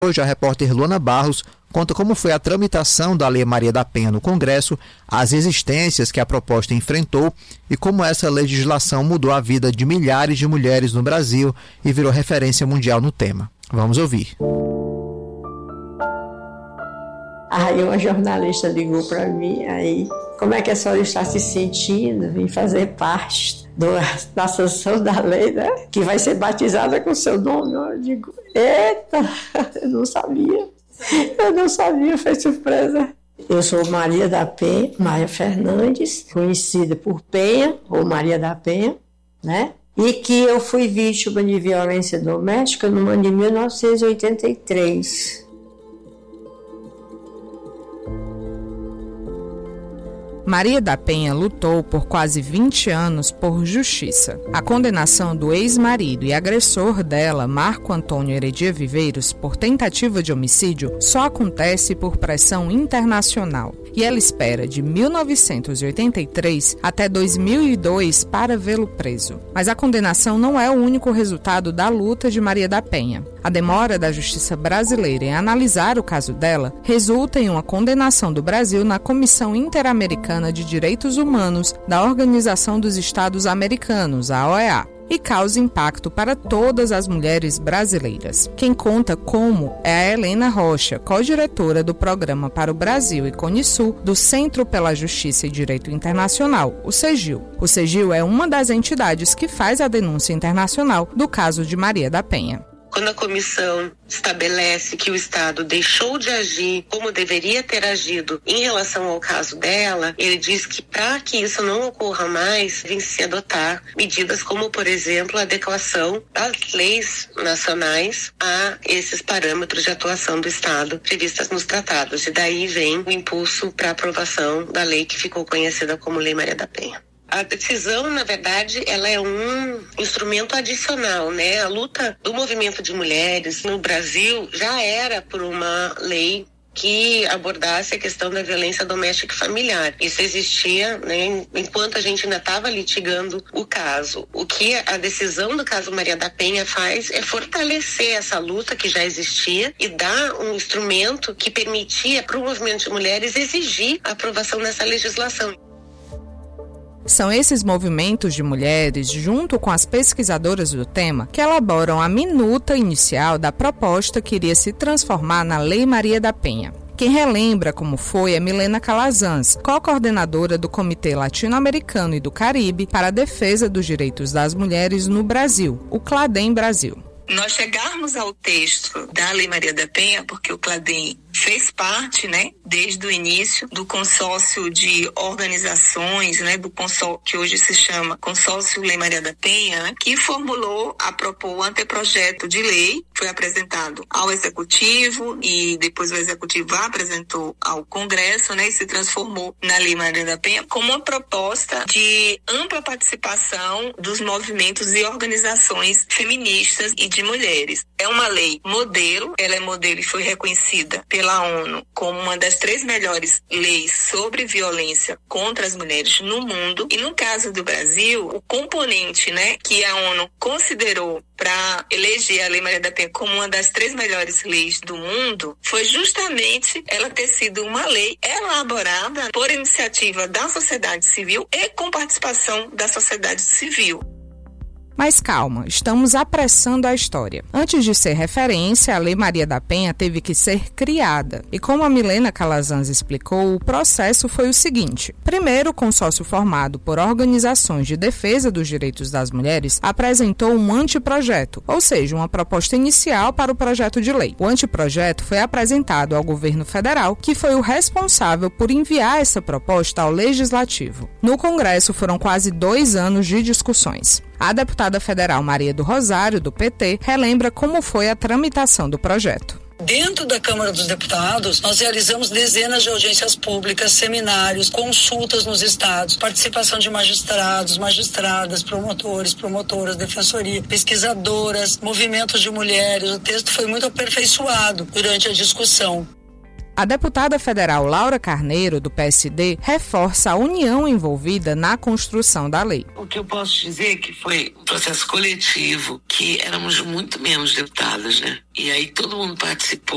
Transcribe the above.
Hoje a repórter Luana Barros conta como foi a tramitação da Lei Maria da Penha no Congresso, as resistências que a proposta enfrentou e como essa legislação mudou a vida de milhares de mulheres no Brasil e virou referência mundial no tema. Vamos ouvir. Aí uma jornalista ligou para mim, como é que a senhora está se sentindo em fazer parte da sanção da lei, né? Que vai ser batizada com seu nome? Eu digo, eita, eu não sabia, foi surpresa. Eu sou Maria da Penha, Maria Fernandes, conhecida por Penha, ou Maria da Penha, né? E que eu fui vítima de violência doméstica no ano de 1983. Maria da Penha lutou por quase 20 anos por justiça. A condenação do ex-marido e agressor dela, Marco Antônio Heredia Viveiros, por tentativa de homicídio, só acontece por pressão internacional. E ela espera de 1983 até 2002 para vê-lo preso. Mas a condenação não é o único resultado da luta de Maria da Penha. A demora da justiça brasileira em analisar o caso dela resulta em uma condenação do Brasil na Comissão Interamericana de Direitos Humanos da Organização dos Estados Americanos, a OEA, e causa impacto para todas as mulheres brasileiras. Quem conta como é a Helena Rocha, co-diretora do Programa para o Brasil e Conisul do Centro pela Justiça e Direito Internacional, o CEGIL. O CEGIL é uma das entidades que faz a denúncia internacional do caso de Maria da Penha. Quando a comissão estabelece que o Estado deixou de agir como deveria ter agido em relação ao caso dela, ele diz que para que isso não ocorra mais, devem se adotar medidas como, por exemplo, a adequação das leis nacionais a esses parâmetros de atuação do Estado previstas nos tratados. E daí vem o impulso para a aprovação da lei que ficou conhecida como Lei Maria da Penha. A decisão, na verdade, ela é um instrumento adicional, né? A luta do movimento de mulheres no Brasil já era por uma lei que abordasse a questão da violência doméstica e familiar. Isso existia, né, enquanto a gente ainda estava litigando o caso. O que a decisão do caso Maria da Penha faz é fortalecer essa luta que já existia e dar um instrumento que permitia para o movimento de mulheres exigir a aprovação dessa legislação. São esses movimentos de mulheres, junto com as pesquisadoras do tema, que elaboram a minuta inicial da proposta que iria se transformar na Lei Maria da Penha. Quem relembra como foi é Milena Calazans, co-coordenadora do Comitê Latino-Americano e do Caribe para a Defesa dos Direitos das Mulheres no Brasil, o CLADEM Brasil. Nós chegarmos ao texto da Lei Maria da Penha, porque o CLADEM fez parte, né, desde o início do consórcio de organizações, né, do consórcio que hoje se chama Consórcio Lei Maria da Penha, né, que apropou o anteprojeto de lei, foi apresentado ao Executivo e depois o Executivo apresentou ao Congresso, né, e se transformou na Lei Maria da Penha como uma proposta de ampla participação dos movimentos e organizações feministas e de mulheres. É uma lei modelo, ela é modelo e foi reconhecida pela ONU como uma das 3 melhores leis sobre violência contra as mulheres no mundo. E no caso do Brasil, o componente, né, que a ONU considerou para eleger a Lei Maria da Penha como uma das 3 melhores leis do mundo foi justamente ela ter sido uma lei elaborada por iniciativa da sociedade civil e com participação da sociedade civil. Mas calma, estamos apressando a história. Antes de ser referência, a Lei Maria da Penha teve que ser criada. E como a Milena Calazans explicou, o processo foi o seguinte. Primeiro, o consórcio formado por organizações de defesa dos direitos das mulheres apresentou um anteprojeto, ou seja, uma proposta inicial para o projeto de lei. O anteprojeto foi apresentado ao governo federal, que foi o responsável por enviar essa proposta ao Legislativo. No Congresso foram quase 2 anos de discussões. A deputada federal Maria do Rosário, do PT, relembra como foi a tramitação do projeto. Dentro da Câmara dos Deputados, nós realizamos dezenas de audiências públicas, seminários, consultas nos estados, participação de magistrados, magistradas, promotores, promotoras, defensoria, pesquisadoras, movimentos de mulheres. O texto foi muito aperfeiçoado durante a discussão. A deputada federal Laura Carneiro, do PSD, reforça a união envolvida na construção da lei. O que eu posso dizer é que foi um processo coletivo, que éramos muito menos deputadas, né? E aí todo mundo participou.